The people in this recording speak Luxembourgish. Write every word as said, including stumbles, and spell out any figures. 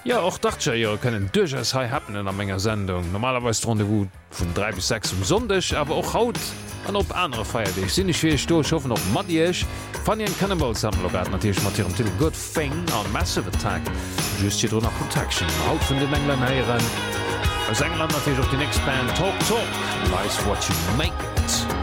Ja och Datscher ja, können duches hei happen in der Menge Sendung. Normalerweise Rendevous vun drei bis sechs um Sonndech, aber auch haut an op andere Feierdeich. Sinn ich fir Sto hoffen op Madiech, Fan en Cannibal Samlogat natürlich mat ihrem Titel Good Thing an Massive Attack. Just hier nach Protection. Haut vun den England heieren. Aus England natürlich auch die next Band Talk Talk. Nice what you make it.